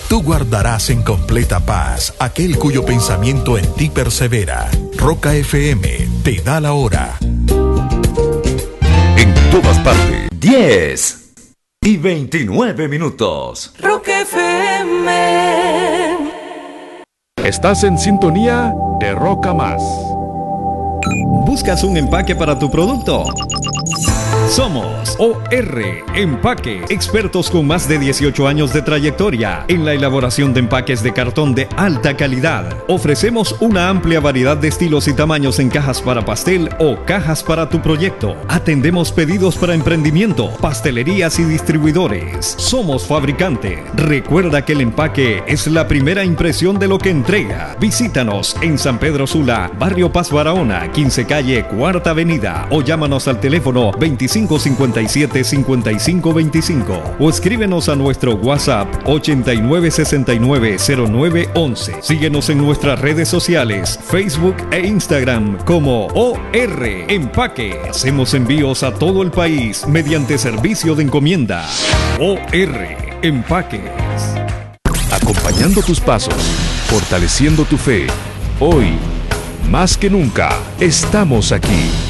Tú guardarás en completa paz aquel cuyo pensamiento en ti persevera. Roca FM te da la hora. En todas partes, 10:29. Roca FM. Estás en sintonía de Roca Más. ¿Buscas un empaque para tu producto? Somos OR Empaque, expertos con más de 18 años de trayectoria en la elaboración de empaques de cartón de alta calidad. Ofrecemos una amplia variedad de estilos y tamaños en cajas para pastel o cajas para tu proyecto. Atendemos pedidos para emprendimiento, pastelerías y distribuidores. Somos fabricante. Recuerda que el empaque es la primera impresión de lo que entrega. Visítanos en San Pedro Sula, Barrio Paz Barahona, 15 calle, Cuarta Avenida, o llámanos al teléfono 2557-5525 o escríbenos a nuestro WhatsApp 89690911. Síguenos en nuestras redes sociales, Facebook e Instagram como OR Empaque. Hacemos envíos a todo el país mediante servicio de encomienda. OR Empaques. Acompañando tus pasos, fortaleciendo tu fe. Hoy, más que nunca, estamos aquí.